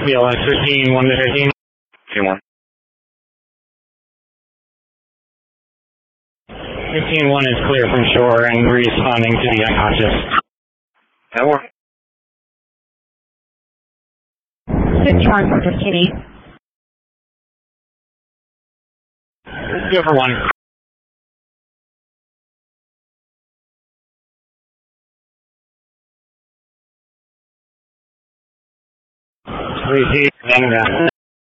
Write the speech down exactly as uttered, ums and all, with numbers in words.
B L S fifteen, one to fifteen. fifteen one. fifteen one is clear from shore and responding to the unconscious. That work. fifteen one for Kitty. Go for one. Repeat, then